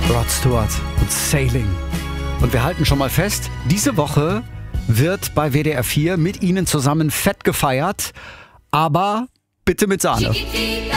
Rod Stewart und Sailing. Und wir halten schon mal fest, diese Woche wird bei WDR 4 mit Ihnen zusammen fett gefeiert, aber bitte mit Sahne. Chiquitita.